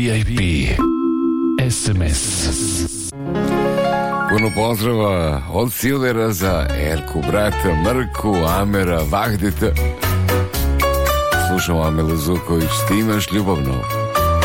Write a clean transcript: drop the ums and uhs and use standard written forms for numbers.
VIP SMS. Puno pozdrava od Silvera za Erku, brata, Mrku, Amera, Vahdeta. Slušam Amelu Zuković, ti imaš ljubavno.